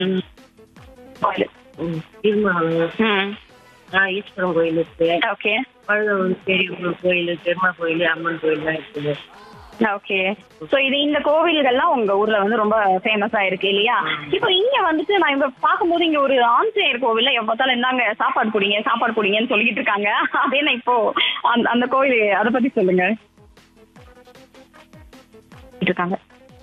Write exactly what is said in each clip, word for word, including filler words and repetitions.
ம். கோயில். ம். திருமணம். ம். ஆ ஈஸ்வரன் கோயில் இருக்கு. ஓகே. பழுதூர் பெரிய கோயில், பெருமா கோயில், அம்மன் கோயில்லாம் இருக்குது. ஓகே. சோ இது இந்த கோவில்கள்லாம் உங்க ஊர்ல வந்து ரொம்ப ஃபேமஸா இருக்கு இல்லையா? இப்போ இங்க வந்துட்டு நான் இப்ப பாக்கும்போது இங்க ஒரு ஆஞ்சநேயர் கோவில்ல எப்ப பார்த்தாலும் இருந்தாங்க சாப்பாடு குடிங்க சாப்பாடு குடிங்கன்னு சொல்லிட்டு இருக்காங்க. அது என்ன இப்போ அந்த அந்த கோவில் அதை பத்தி சொல்லுங்க. இருக்காங்க.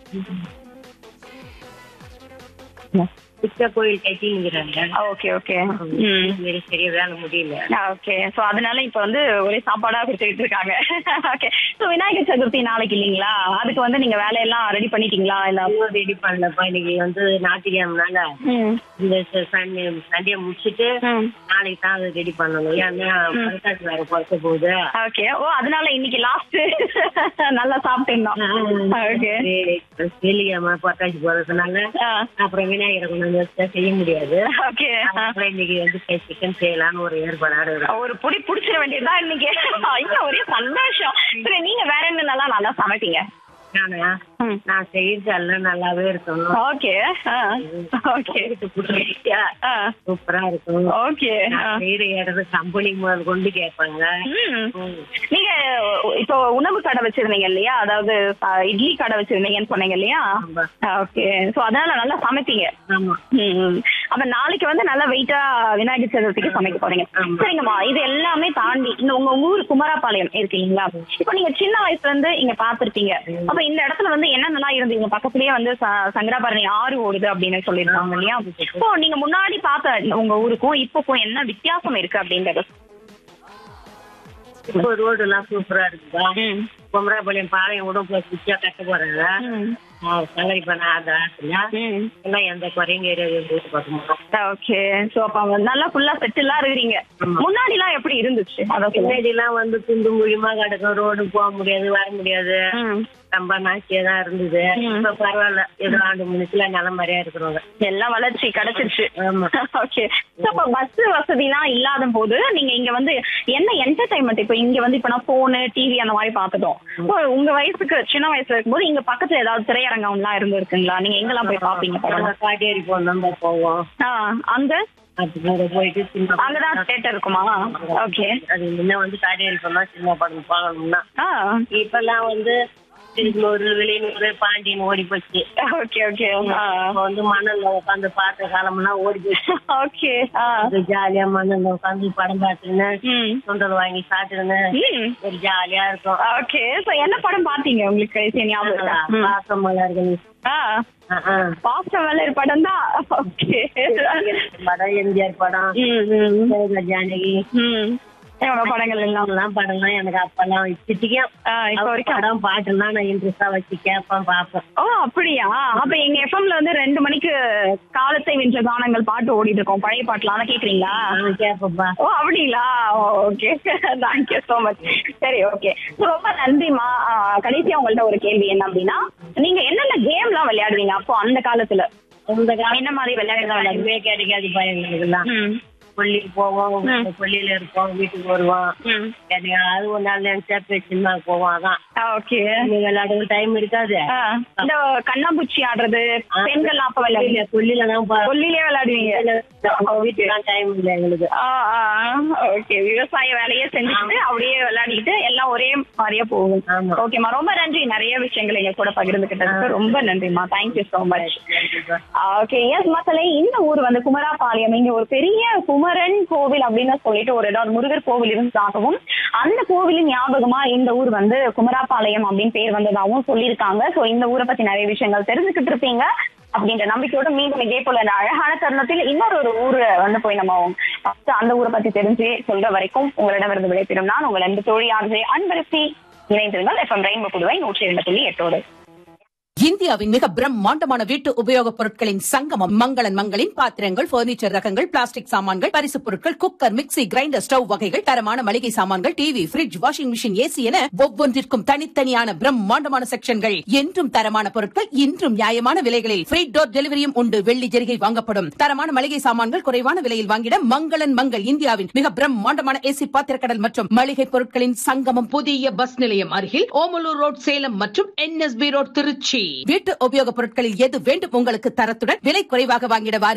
சித்த கோயில் கட்டிங்கிறாங்க. Okay okay. சரி சரியா வேலை முடியல. ஓகே. சோ அதனால இப்ப வந்து ஒரே சாப்பாடா கொடுத்துட்டு இருக்காங்க. ஓகே. சோ விநாயகர் சதுர்த்தி நாளைக்கு இல்லீங்களா? அதுக்கு வந்து நீங்க வேலையெல்லாம் ரெடி பண்ணிட்டீங்களா? இல்ல ரெடி பண்ணலப்பா. இன்னைக்கு வந்து ஞாயிற்றுக்கிழமைனால இந்த சண்டே சண்டே முடிச்சுட்டு நாளைக்கு தான் அதை ரெடி பண்ணணும். ஏன்னா பரட்டாசி வேற பிறக்க போகுது. ஓகே. ஓ அதனால இன்னைக்கு லாஸ்ட் நல்லா சாப்பிட்டுருந்தோம். ஓகே. வெள்ளிக்கிழமை பரட்டாசி போறதுனால அப்புறம் விநாயகரை கொண்டு வந்து செய்ய முடியாது. ஓகே. அப்புறம் இன்னைக்கு வந்து சிக்கன் செய்யலாம்னு ஒரு ஏற்பாடு. ஒரு புடி புடிச்சிட வேண்டியதுதான் இன்னைக்கு. ஐயா ஒரே சந்தோஷம். சரி நீங்க வேற என்னென்னலாம் நல்லா சமைப்பீங்க? நானா நான் செய்யறது எல்லாம் நல்லாவே இருக்கும். ஓகே. ஓகே. சூப்பரா இருக்கும். ஓகே. செய்யற இடத்துல கம்பெனி முதல் கொண்டு கேட்பாங்க. நீங்க இப்போ உணவு கடை வச்சிருந்தீங்க இல்லையா? அதாவது இட்லி கடை வச்சிருந்தீங்கன்னு சொன்னீங்க இல்லையா? ஓகே. சோ அதனால நல்லா சமைப்பீங்க. ஆமா. அப்ப நாளைக்கு வந்து நல்லா வெயிட்டா விநாயகர் சதுர்த்திக்கு சமைக்க போறீங்க. சரிங்கம்மா. இது எல்லாமே தாண்டி இந்த உங்க ஊர் குமாரபாளையம் இருக்கீங்களா? இப்போ நீங்க சின்ன வயசுல இருந்து இங்க பாத்துருப்பீங்க. அப்ப இந்த இடத்துல வந்து என்னென்னலாம் இருந்தீங்க? பக்கத்துலயே வந்து சங்கராபரணி ஆறு ஓடுது அப்படின்னு சொல்லிருக்காங்க இல்லையா? இப்போ நீங்க முன்னாடி பார்த்த உங்க ஊருக்கும் இப்போக்கும் என்ன வித்தியாசம் இருக்கு அப்படின்றது? இப்போ ரோடு எல்லாம் சூப்பரா இருக்குதா? குமராபாளையம் பாளையம் உடம்புல குச்சியா கட்ட போறாங்க. சங்கரி பண்ண எல்லாம் எந்த குறையும் ஓகே. சோ அப்ப நல்லா ஃபுல்லா செட்டிலா இருக்கிறீங்க. முன்னாடி எல்லாம் எப்படி இருந்துச்சு? முன்னாடி எல்லாம் வந்து குண்டு மூலியமா கிடக்கும். ரோடு போக முடியாது, வர முடியாது. ரொம்ப நாச்சியதான் இருந்தது. இப்ப பரவாயில்ல. ஏதோ ஆண்டு முன்னுக்குள்ள நல்ல மாதிரியா இருக்கிறவங்க எல்லாம் வளர்ச்சி கிடைச்சிருச்சு. ஓகே. பஸ் வசதி எல்லாம் இல்லாத போது நீங்க இங்க வந்து என்ன என்டர்டைன்மெண்ட்? இப்ப இங்க வந்து இப்ப நான் போனு டிவி அந்த மாதிரி பாத்துட்டோம். உங்க வயசுக்கு சின்ன வயசுல இருக்கும்போது இங்க பக்கத்துல ஏதாவது திரையரங்கம் எல்லாம் இருந்து இருக்குங்களா? நீங்க எங்கெல்லாம் போய் பாப்பீங்க? காட்டேரி போனோம் போவோம். அங்க போயிட்டு சினிமா அங்கதான் தியேட்டர் இருக்குமா? ஓகே. அது முன்ன வந்து காட்டேரி போனா சினிமா படம் பார்க்கணும்னா. இப்ப எல்லாம் வந்து திருநூறு வெளியூர் பாண்டியன் ஓடி போச்சு. Okay okay. வந்து மணல்ல உட்காந்து பார்த்த காலம்லாம் ஓடி போச்சு. ஓகே. ஜாலியா மணல்ல உட்காந்து படம் பார்த்துன்னு சுண்டல் வாங்கி சாப்பிட்டுன்னு ஒரு ஜாலியா இருக்கும். ஓகே. என்ன படம் பாத்தீங்க உங்களுக்கு ஞாபகம்? பாசமலர்கள். பாசமலர் படம் தான். ஓகே. படம் எம்ஜிஆர் படம், ஜானகி படங்கள் எல்லாம் படம்லாம் எனக்கு அப்பெல்லாம் வச்சுட்டிக்கும் படம் பாட்டுலாம் நான் இன்ட்ரெஸ்டா வச்சு கேட்பேன் பாப்பேன். ஓ அப்படியா? அப்ப எங்க எஃப்எம்ல வந்து ரெண்டு மணிக்கு காலத்தை வென்ற கானங்கள் பாட்டு ஓடிட்டு இருக்கோம். பழைய பாட்டுலாம் கேக்குறீங்களா? கேப்பப்பா. ஓ அப்படிங்களா? ஓகே. Thank you so much. சரி ஓகே. ரொம்ப நன்றிமா. கடைசியா உங்கள்ட்ட ஒரு கேள்வி என்ன அப்படின்னா, நீங்க என்னென்ன கேம் எல்லாம் விளையாடுவீங்க அப்போ அந்த காலத்துல? இந்த காலம் என்ன மாதிரி விளையாடுறதா? கிடைக்காது பையங்களுக்குலாம். பள்ளிக்கு போவோம், பள்ளியில இருப்போம், வீட்டுக்கு வருவோம். அது ஒரு நாள் நினைச்சா சினிமாவுக்கு போவோம். அதான் ஓகே. விளையாடுறது டைம் இருக்காது. இந்த கண்ணாம்பூச்சி ஆடுறது பெண்கள் அப்ப விளையாடுவீங்க? கொல்லில தான் கொல்லிலே விளையாடுவீங்க. வீட்டுக்கு டைம் இல்லை எங்களுக்கு. ஓகே. விவசாய வேலையே செஞ்சுட்டு அப்படியே விளையாடிட்டு எல்லாம் ஒரே மாதிரியா போகும். ஓகேமா. ரொம்ப நன்றி. நிறைய விஷயங்கள் எங்க கூட பகிர்ந்துகிட்டதுக்கு ரொம்ப நன்றிமா. Thank you so much. Okay. S மக்களே, இந்த ஊர் வந்து குமராபாளையம். இங்க ஒரு பெரிய குமரன் கோவில் அப்படின்னு சொல்லிட்டு ஒரு இடம் முருகர் கோவில் இருந்ததாகவும் அந்த கோவிலின் ஞாபகமா இந்த ஊர் வந்து குமராபாளையம் அப்படின்னு பேர் வந்ததாகவும் சொல்லியிருக்காங்க. சோ இந்த ஊரை பத்தி நிறைய விஷயங்கள் தெரிஞ்சுக்கிட்டு இருப்பீங்க அப்படின்ற நம்பிக்கையோட மீண்டும் இதே போல அழகான தருணத்தில் இன்னொரு ஒரு ஊரு வந்து போய் நம்ம அந்த ஊரை பத்தி தெரிஞ்சு சொல்ற வரைக்கும் உங்களிடமிருந்து விடைபெறும் நான் உங்கள் அன்பு தோழி ஆர்ஜே அன்பரசி. இணைந்திருங்கள் எஃப்எம் ரெயின்போ புதுவை நூற்றி இரண்டு புள்ளி எட்டோடு. இந்தியாவின் மிக பிரம்மாண்டமான வீட்டு உபயோகப் பொருட்களின் சங்கமம் மங்களன் மங்களின் பாத்திரங்கள், பர்னிச்சர் ரகங்கள், பிளாஸ்டிக் சாமான்கள், பரிசு பொருட்கள், குக்கர், மிக்ஸி, கிரைண்டர், ஸ்டவ் வகைகள், தரமான மளிகை சாமான்கள், TV, fridge, washing machine, AC என ஒவ்வொன்றிற்கும் தனித்தனியான பிரம்மாண்டமான செக்ஷன்கள். என்றும் தரமான பொருட்கள், இன்றும் நியாயமான விலைகளில் ஃப்ரீ டோர் டெலிவரியும் உண்டு. வெள்ளி ஜெரிகை வாங்கப்படும். தரமான மளிகை சாமான்கள் குறைவான விலையில் வாங்கிட மங்களன் மங்கள். இந்தியாவின் மிக பிரம்மாண்டமான ஏசி பாத்திரக்கடல் மற்றும் மளிகை பொருட்களின் சங்கமம். புதிய பஸ் நிலையம் அருகில் ஓமலூர் ரோட் சேலம் மற்றும் என்எஸ்பி ரோட் திருச்சி. வீட்டு உபயோகப் பொருட்களில் எது வேண்டும் உங்களுக்கு தரத்துடன் விலை குறைவாக வாங்கிட வாருங்கள்.